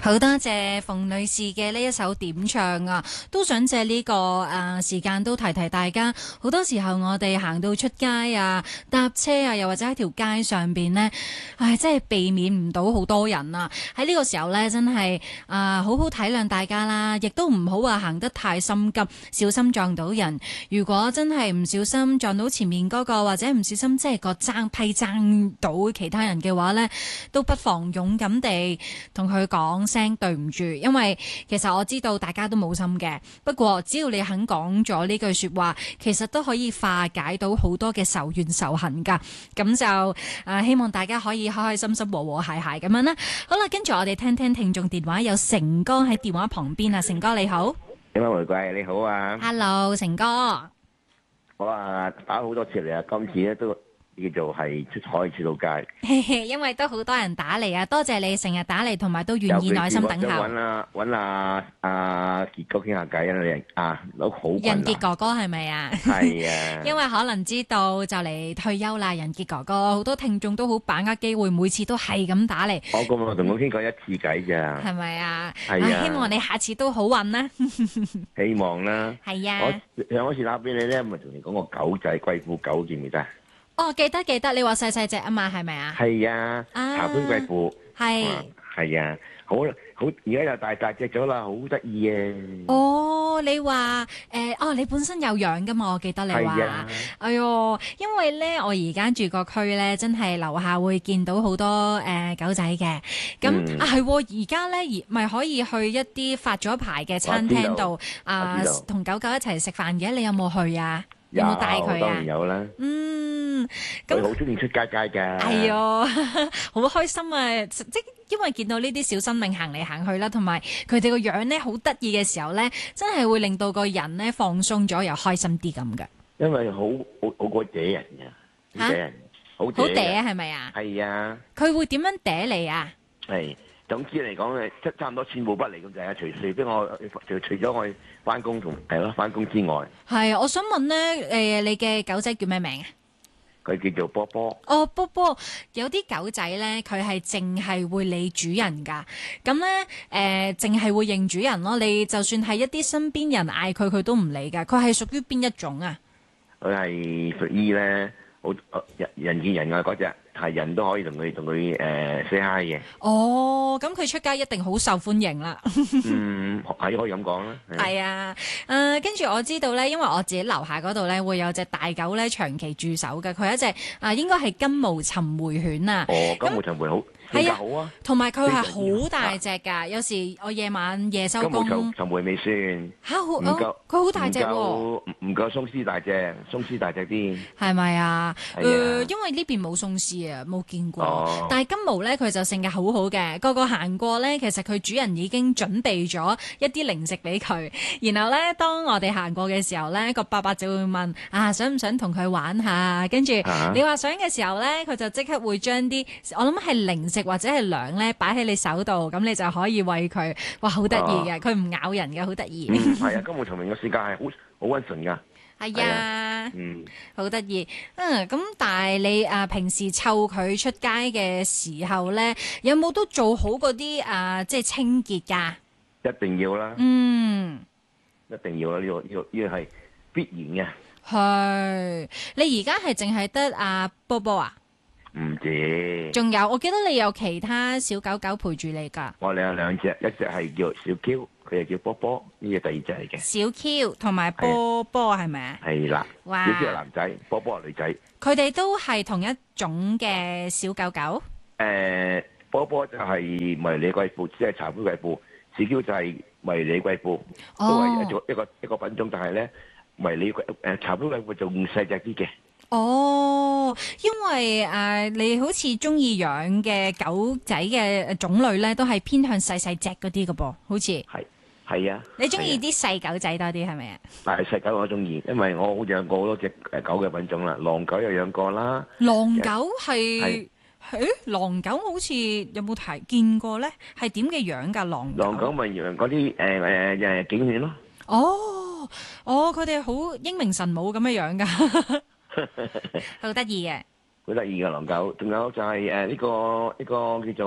好多謝馮女士嘅呢一首點唱啊，都想借呢個時間都提提大家。好多時候我哋行到出街啊、搭車啊，又或者喺條街上邊呢，真係避免唔到好多人啊。喺呢個時候呢，真係好好體諒大家啦，亦都唔好話行得太心急，小心撞到人。如果真係唔小心撞到前面嗰個，或者唔小心即係個批爭到其他人嘅話呢，都不妨勇敢地同佢講聲對唔住，因為其實我知道大家都冇心嘅，不過只要你肯講咗呢句說話，其實都可以化解到好多嘅仇怨仇恨噶。咁就希望大家可以開開心心和和諧諧咁樣啦。好啦，跟住我哋聽聽聽眾電話，有成哥喺電話旁邊啊。成哥你好。 點解玫瑰你好啊 Hello 成哥。 我打好多次嚟啊，今次咧都叫做係可以出到街。 因為都好多人打嚟啊，多謝你成日打嚟，同埋都願意耐心等候。 揾阿傑哥傾下偈啊，都好困難。 仁傑哥哥係咪啊？ 係啊。 因為可能知道就嚟退休啦，仁傑哥哥好多聽眾都好把握機會，每次都係咁打嚟。 我咁我同佢傾過一次偈咋。 係咪啊？ 係啊。 希望你下次都好運啦。 希望啦。 係啊。 我上一次打俾你咧，咪同你講個狗仔貴婦狗記唔記得？ 哦，記得，你話細細隻啊嘛，係咪啊？ 係啊，茶杯貴婦。係啊，好，而家又大隻咗啦，好得意啊！ 哦，你話你本身有養噶嘛？我記得你話。係啊。哎喲，因為咧，我而家住個區咧，真係樓下會見到好多狗仔嘅。咁係，而家咧咪可以去一啲發咗牌嘅餐廳度同狗狗一齊食飯嘅。你有冇去啊？有冇帶佢啊？ 當然有啦。佢好中意出街㗎。係啊，好開心啊！即因為見到呢啲小生命行嚟行去啦，同埋佢哋個樣咧好得意嘅時候咧，真係會令到個人咧放鬆咗，又開心啲咁嘅。 因為好過嗲人㗎，嗲人好嗲啊，係咪啊？係啊。 佢會點樣嗲你啊？ 係。總之嚟講咧，差唔多寸步不離咁就係，除非我除咗我翻工翻工之外。係， 我想問咧，你嘅狗仔叫咩名啊？ 佢叫做波波。 哦，波波，有啲狗仔咧，佢係淨係會理主人噶，咁咧淨係會認主人咯。你就算係一啲身邊人嗌佢都唔理噶。佢係屬於邊一種啊？ 佢係屬於咧，好人見人愛嗰隻。係人都可以同佢say hi 嘅。 哦，咁佢出街一定好受歡迎啦。 係可以咁講啦。 係啊，跟住我知道咧，因為我自己樓下嗰度咧會有隻大狗咧長期駐守嘅，佢係一隻應該係金毛尋回犬啊。 哦，金毛尋回好。係啊，好啊， 同埋佢係好大隻㗎。有時我夜收工。 金毛尋回未算。唔夠， 佢好大隻喎。 唔夠鬆獅大隻，鬆獅大隻啲。 係咪啊？因為呢邊冇鬆獅啊，冇見過。但係金毛咧，佢就性格好好嘅，個個行過咧，其實佢主人已經準備咗一啲零食俾佢。然後咧，當我哋行過嘅時候咧，個伯伯就會問想唔想同佢玩下？跟住你話想嘅時候咧，佢就即刻會將啲我諗係零食或者係糧咧擺喺你手度，咁你就可以餵佢。哇，好得意嘅，佢唔咬人嘅，好得意。 係啊，金毛尋回嘅性格係好溫順㗎。 係啊，好得意。咁但係你平時湊佢出街嘅時候咧，有冇都做好嗰啲即係清潔㗎？ 一定要啦。一定要啦，呢個係必然嘅。 係，你而家係淨係得波波啊？ 唔止， 仲有，我記得你有其他小狗狗陪住你㗎。 我哋有兩隻，一隻係叫小 Q， 佢係叫波波，呢個第二隻嚟嘅。 小 Q 同埋波波係咪啊？ 係啦。 哇！ 小 Q 係男仔，波波係女仔。 佢哋都係同一種嘅小狗狗。 波波就係迷你貴婦，即係茶杯貴婦；小 Q 就係迷你貴婦，都係一個品種，但係咧迷你茶杯貴婦仲細隻啲嘅。 哦，因為你好似中意養嘅狗仔嘅種類咧，都係偏向細細隻嗰啲嘅噃，好似係啊。 你中意啲細狗仔多啲係咪啊？ 但係細狗我中意，因為我好養過好多隻狗嘅品種啦，狼狗又養過啦。 狼狗係狼狗好似有冇見過咧？係點嘅樣㗎？狼狗咪養嗰啲警犬咯。 佢哋好英明神武咁嘅樣㗎。好得意嘅， 好得意嘅狼狗，仲有就係呢個叫做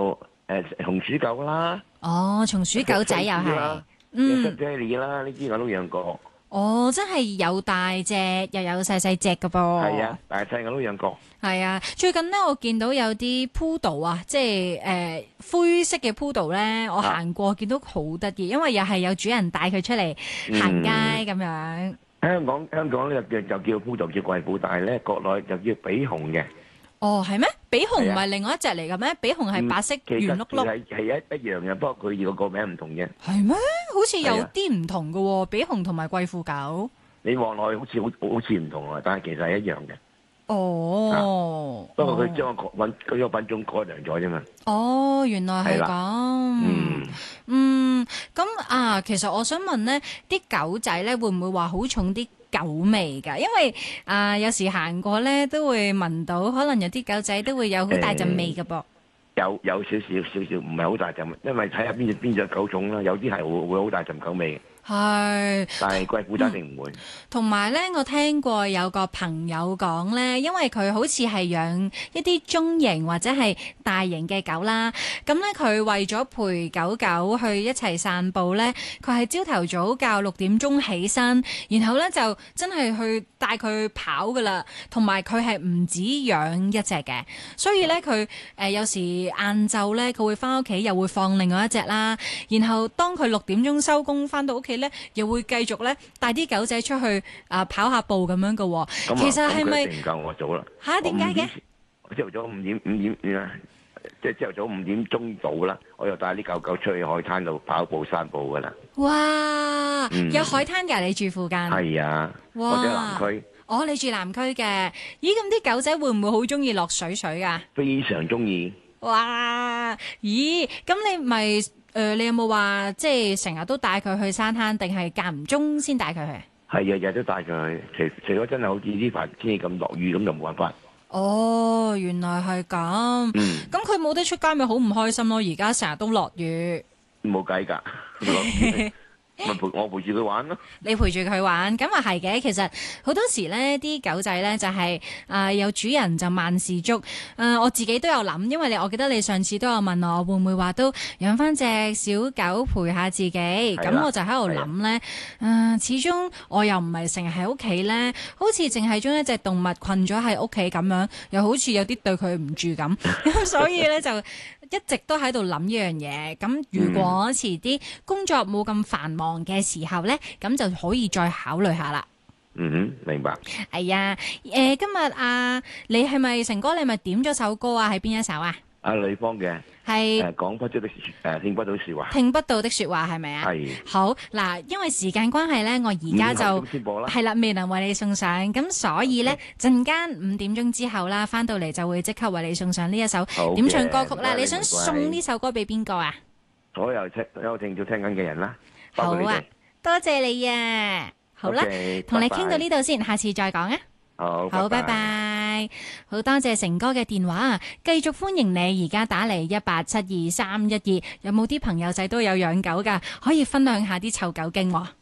紅薯狗啦， 哦，松鼠狗仔又係，嗯， 啫喱啦，呢啲我都養過。 哦，真係有大隻又有細細隻㗎噃。 係啊，大細我都養過。 係啊，最近呢，我見到有啲 poodle 啊，即係灰色嘅 poodle 咧，我行過見到好得意，因為又係有主人帶佢出嚟行街咁樣。 香港咧就叫 poodle 叫貴婦，但係咧國內就叫比熊嘅。 哦，係咩？比熊唔係另外一隻嚟嘅咩？比熊係白色圓碌碌。 係一樣嘅，不過佢個名唔同嘅。 係咩？好似有啲唔同嘅喎，比熊同埋貴婦狗。 你望落去好似唔同啊，但係其實係一樣嘅。 哦， 不過佢將佢個品種改良咗啫嘛。 哦，原來係咁。咁啊，其實我想問呢啲狗仔咧會唔會話好重啲狗味㗎？因為有時行過咧都會聞到，可能有啲狗仔都會有好大陣味㗎噃。 有少少，唔係好大陣，因為睇下邊隻狗種啦，有啲係會好大陣狗味。 係， 但係貴婦仔一定唔會。 同埋咧，我聽過有個朋友講咧，因為佢好似係養一啲中型或者係大型嘅狗啦，咁咧佢為咗陪狗狗去一齊散步咧，佢係朝頭早較6點鐘起身，然後咧就真係去帶佢跑噶啦，同埋佢係唔止養一隻嘅，所以咧佢有時晏晝咧佢會翻屋企又會放另外一隻啦，然後當佢6點鐘收工翻到屋企咧，又會繼續咧帶啲狗仔出去跑下步咁樣嘅喎。其實係咪？ 唔夠我早啦。 嚇？點解嘅？ 我朝頭早5點即係朝頭早5點鐘到啦，我又帶啲狗狗出去海灘度跑步散步噶啦。 哇！有海灘㗎？你住附近？係啊。 哇！ 我住南區。 哦，你住南區嘅？咦，咁啲狗仔會唔會好中意落水㗎？ 非常中意。 哇！咦，咁你咪你有冇話即係成日都帶佢去沙灘，定係間唔中先帶佢去？ 係日日都帶佢去，除咗真係好似呢排天氣咁落雨咁，就冇辦法。 哦，原來係咁。咁佢冇得出街，咪好唔開心咯？而家成日都落雨。 冇計㗎，落雨。我陪住佢玩咯， 你陪住佢玩，咁啊係嘅。其實好多時咧，啲狗仔咧就係有主人就萬事足。我自己都有諗，因為我記得你上次都有問我會唔會話都養翻隻小狗陪下自己，咁我就喺度諗咧。始終我又唔係成日喺屋企咧，好似淨係將一隻動物困咗喺屋企咁樣，又好似有啲對佢唔住咁。咁所以咧就一直都喺度諗呢樣嘢。咁如果遲啲工作冇咁繁忙嘅時候呢，咁就可以再考慮下啦。 明白。 係啊，今日你係咪成哥？你咪點咗首歌啊？係邊一首啊？ 呂方嘅係講不出的聽不到說話， 聽不到的說話係咪啊？係。好嗱，因為時間關係呢，我而家就係啦，未能為你送上，咁所以呢，陣間5點鐘之後啦，翻到嚟就會即刻為你送上呢一首點唱歌曲啦。你想送呢首歌俾邊個啊？所有聽眾聽緊嘅人啦。好啊，多謝你啊！好啦，同你傾到呢度先，下次再講啊！好，拜拜！好多謝成哥嘅電話啊，繼續歡迎你而家打嚟1872-312，有冇啲朋友仔都有養狗㗎？可以分享下啲臭狗經喎。